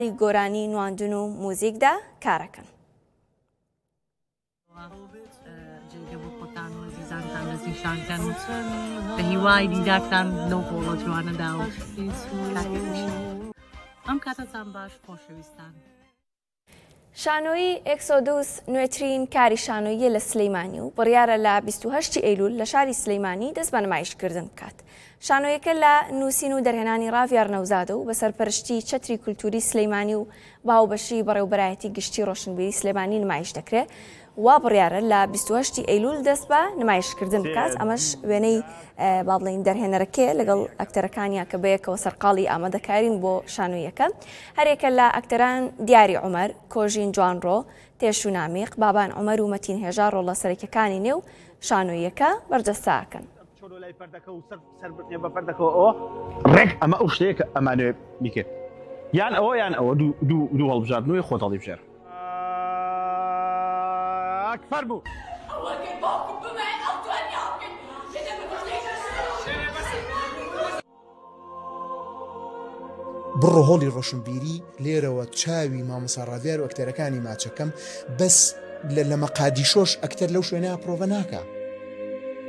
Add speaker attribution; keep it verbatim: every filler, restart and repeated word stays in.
Speaker 1: گۆرانی نواندن و موزیکدا کارەکەن.
Speaker 2: جێگە بۆ خۆتان و زیزانتان دەستنیشانکەن بە هیوای دیدارتان لەو گۆڵە جوانەدا و ئەم کاتەتان باش خۆشەویستان.
Speaker 1: شانۆیی ئێکسۆدوس نوێترین کاری شانۆییە لە سلەیمانی و بڕیارە لە بیست و هەشتی ئەیلول لە شاری سلەیمانی دەست بە نمایشکردن بکات. شانۆیەکە لە نووسین و دەرهێنانی ڕاڤیار نەوزادە و بە سەرپەرشتی چەتری کولتوری سلەیمانی و باوبەشی بەڕێوەبەرایەتی گشتی ڕۆشنبیری سلێمانی نمایش دەکرێت. وا بڕیارە لە بیست و هەشتی ئەیلول دەست بە نمایشکردن بکات. ئەمەش وێنەی با بڵێن دەرهێنەرەکێ لەگەڵ ئەکتەرەکانیان کە بەیەکەوە سەرقاڵی ئامادەکارین بۆ شانۆیەکە. هەرێکە لە ئەکتەران دیاری عومەر، کۆژین جوانڕۆ، تێش و نامیق، بابان عومەر و مەتین هێژار ڕۆڵە سەرەکیەکانی نێو شانۆیەکە بەرجەستاکەن.
Speaker 3: ڕێک ئەمە ئەو شتەیە کە ئەمانوێ بیکرد یان ئەوە یان ئەوە دوو هەڵبژاردنەوەی خۆت هەڵی بژێر. أكثر بو
Speaker 4: بڕۆ هۆڵی ڕۆشنبیری لێرەوە چاوی مامۆستا ڕاڤیار و ئەکتەرەکانی ماچەکەم بەس لە مەقادیشۆش ئەکتەر لەو شوێنە پرۆڤە ناکە.